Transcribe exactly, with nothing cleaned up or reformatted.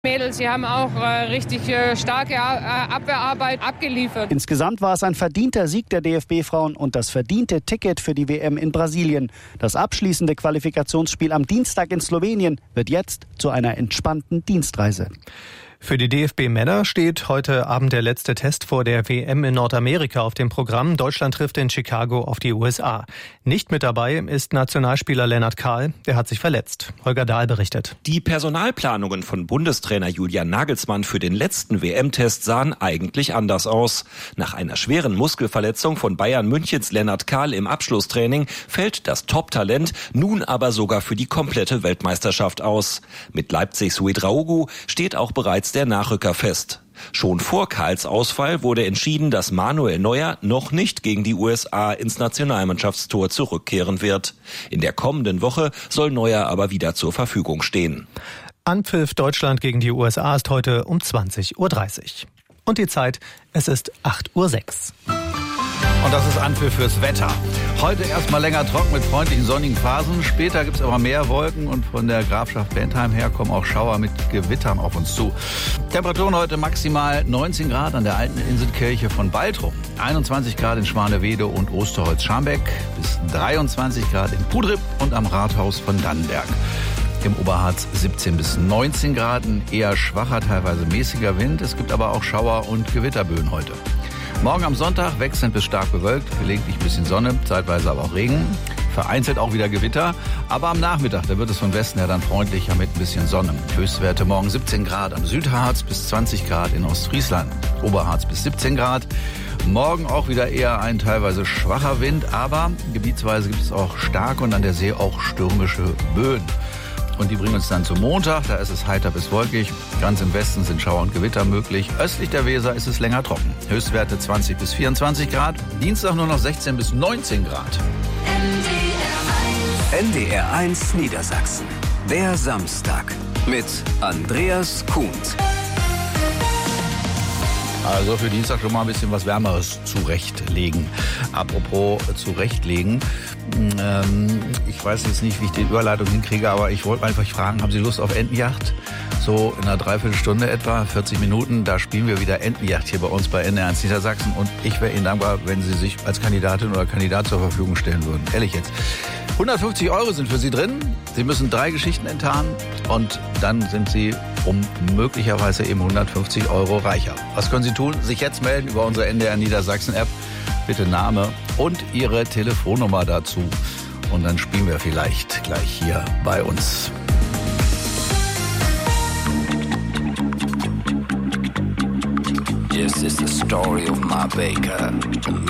Mädels, sie haben auch äh, richtig äh, starke äh, Abwehrarbeit abgeliefert. Insgesamt war es ein verdienter Sieg der D F B-Frauen und das verdiente Ticket für die W M in Brasilien. Das abschließende Qualifikationsspiel am Dienstag in Slowenien wird jetzt zu einer entspannten Dienstreise. Für die D F B-Männer steht heute Abend der letzte Test vor der W M in Nordamerika auf dem Programm. Deutschland trifft in Chicago auf die U S A. Nicht mit dabei ist Nationalspieler Lennart Kahl. Der hat sich verletzt. Holger Dahl berichtet. Die Personalplanungen von Bundestrainer Julian Nagelsmann für den letzten W M-Test sahen eigentlich anders aus. Nach einer schweren Muskelverletzung von Bayern Münchens Lennart Kahl im Abschlusstraining fällt das Top-Talent nun aber sogar für die komplette Weltmeisterschaft aus. Mit Leipzigs Ouedraogo steht auch bereits der Nachrücker fest. Schon vor Kahls Ausfall wurde entschieden, dass Manuel Neuer noch nicht gegen die U S A ins Nationalmannschaftstor zurückkehren wird. In der kommenden Woche soll Neuer aber wieder zur Verfügung stehen. Anpfiff Deutschland gegen die U S A ist heute um zwanzig Uhr dreißig. Und die Zeit, es ist acht Uhr sechs. Und das ist Anpfiff fürs Wetter. Heute erstmal länger trocken mit freundlichen sonnigen Phasen. Später gibt es aber mehr Wolken und von der Grafschaft Bentheim her kommen auch Schauer mit Gewittern auf uns zu. Temperaturen heute maximal neunzehn Grad an der alten Inselkirche von Baltrum, einundzwanzig Grad in Schwanewede und Osterholz-Scharmbeck, bis dreiundzwanzig Grad in Pudrip und am Rathaus von Dannenberg. Im Oberharz siebzehn bis neunzehn Grad, ein eher schwacher, teilweise mäßiger Wind. Es gibt aber auch Schauer- und Gewitterböen heute. Morgen am Sonntag wechselnd bis stark bewölkt, gelegentlich ein bisschen Sonne, zeitweise aber auch Regen. Vereinzelt auch wieder Gewitter, aber am Nachmittag, da wird es von Westen her dann freundlicher mit ein bisschen Sonne. Höchstwerte morgen siebzehn Grad am Südharz bis zwanzig Grad in Ostfriesland. Oberharz bis siebzehn Grad. Morgen auch wieder eher ein teilweise schwacher Wind, aber gebietsweise gibt es auch starke und an der See auch stürmische Böen. Und die bringen uns dann zum Montag, da ist es heiter bis wolkig. Ganz im Westen sind Schauer und Gewitter möglich. Östlich der Weser ist es länger trocken. Höchstwerte zwanzig bis vierundzwanzig Grad. Dienstag nur noch sechzehn bis neunzehn Grad. N D R eins Niedersachsen. Der Samstag mit Andreas Kuhnt. Also für Dienstag schon mal ein bisschen was Wärmeres zurechtlegen. Apropos zurechtlegen. Ähm, ich weiß jetzt nicht, wie ich die Überleitung hinkriege, aber ich wollte einfach fragen, haben Sie Lust auf Entenjagd? So in einer Dreiviertelstunde etwa, vierzig Minuten, da spielen wir wieder Entenjagd hier bei uns bei N D R eins Niedersachsen. Und ich wäre Ihnen dankbar, wenn Sie sich als Kandidatin oder Kandidat zur Verfügung stellen würden. Ehrlich jetzt. hundertfünfzig Euro sind für Sie drin. Sie müssen drei Geschichten enttarnen und dann sind Sie um möglicherweise eben hundertfünfzig Euro reicher. Was können Sie tun? Sich jetzt melden über unsere N D R Niedersachsen App. Bitte Name und Ihre Telefonnummer dazu. Und dann spielen wir vielleicht gleich hier bei uns. This is the story of my baker.